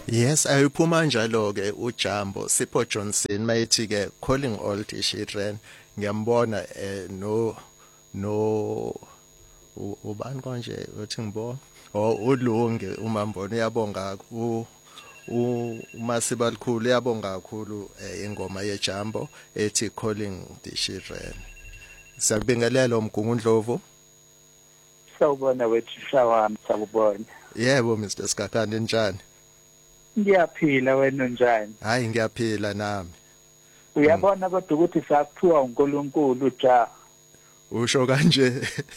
Yes, ayiphuma njalo ke uJambo Sipho Johnson mayithi ke calling all the children ngiyambona no ubani konje uthi ngibona ulunge umambona uyabonga uMasibalikhulu uyabonga kakhulu ingoma yeJambo ethi calling the children. Siyabingelela uMgungundlovu. Sawubona wethu shawami sakubona. Yebo Mr Skakane njani? Ngiyaphila wena njani? Hayi ngiyaphila nami. Uyabona kodwa ukuthi sakuthiwa uNkulunkulu ja. Usho kanje.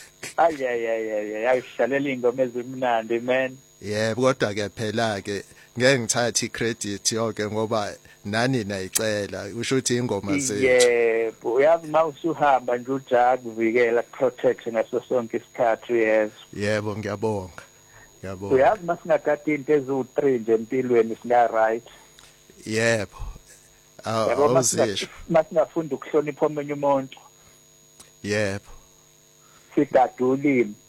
Ayishalela ingoma ezimnandi man. Yebo kodwa ke phela ke ngeke ngithathe icredit yonke ngoba nani nayicela usho ukuthi ingoma zethu. Yebo uyazi mawusuhamba nje uja kuvikela protect ngaso sonke isikhathi yes. Yebo ngiyabonga. Ngiyabonga. Uyazi masingathatha into ezu3 nje empilweni singa right. Yebo. Awuzisho. Masingafunda ukuhlonipha omunye umuntu. Yebo. Sigadulimi.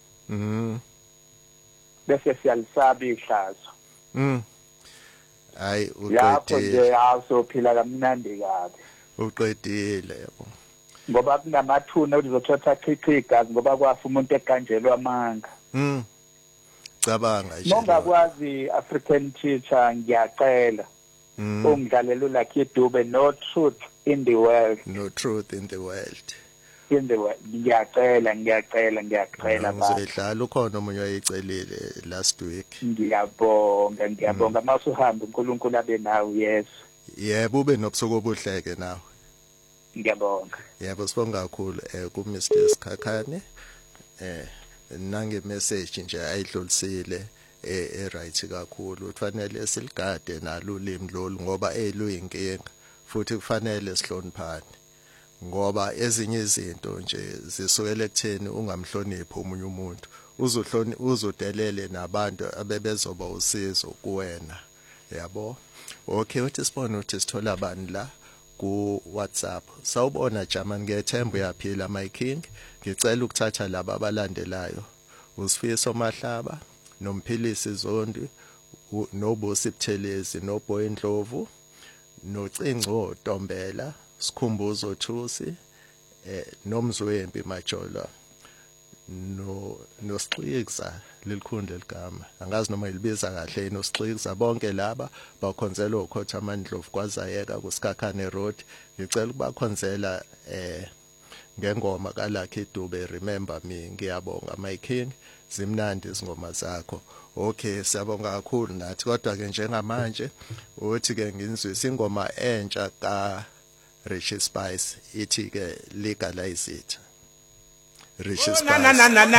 Bese siyalisaba ihlazo. Hayi uqedile. Lapho nje awusophila kamnandi kabi. Uqedile yebo. Ngoba kunamathuna uzothatha chichi igazi ngoba kwafa umuntu ekanjelwa amanga. Cabanga nje. Nongakwazi African teacher ngiyacela. Ungidlalela uLucky Dube no truth in the world. No truth in the world. In the world. Ngiyacela baba. Ngizodlala ukhona omunye wayecelile last week. Ngiyabonga masuhamba uNkulunkulu abe nawe yes. Yebo ube nobusuku obuhleke nawe. Ngiyabonga. Yebo sibonga kakhulu ku Mr Skakane nange message nje ayidlulisile right kakhulu ufanele siligade nalo ulimi lolu ngoba eluyinkinga futhi kufanele sihloniphane ngoba ezinye izinto nje zisukela ekutheni ungamhloniphi umunye umuntu uzodelele nabantu abebezoba usizo kuwena yabo. Okay uthi sibone ukuthi sithola bani la ku WhatsApp. Sawubona Jamani ngethemba uyaphila my king. Ngicela ukuthatha laba abalandelayo. Usifiso Mahlaba, noMphilisi Zondi, noBusi Buthelezi, noBoy Ndlovu, noCingco Ntombela, Sikhumbuzo Thusi, noMzwembi Majola, noSixhiza lilikhundla ligama. Angazi noma ilibiza kahle noSixhiza bonke laba bakhonzela uKhotha Ndlovu kwaZayeka kuSkakane Road. Ngicela ukubakhonzela ngengoma kaLucky Dube remember me ngiyabonga my king zimnandi izingoma zakho. Okay siyabonga kakhulu nathi kodwa ke njengamanje uthi ke nginizwisa ingoma entsha ka Richie Spice ithi ke legalize it. Richie Spice